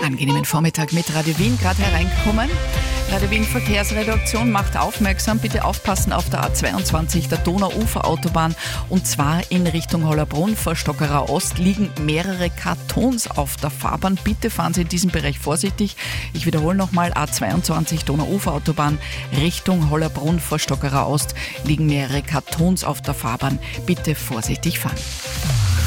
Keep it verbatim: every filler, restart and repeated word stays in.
Angenehmen Vormittag mit Radio Wien, gerade hereingekommen. Radio Wien Verkehrsredaktion macht aufmerksam, bitte aufpassen auf der A zweiundzwanzig, der Donauuferautobahn, und zwar in Richtung Hollabrunn vor Stockerau Ost liegen mehrere Kartons auf der Fahrbahn. Bitte fahren Sie in diesem Bereich vorsichtig. Ich wiederhole nochmal, A zweiundzwanzig, Donauuferautobahn, Richtung Hollabrunn vor Stockerau Ost liegen mehrere Kartons auf der Fahrbahn. Bitte vorsichtig fahren.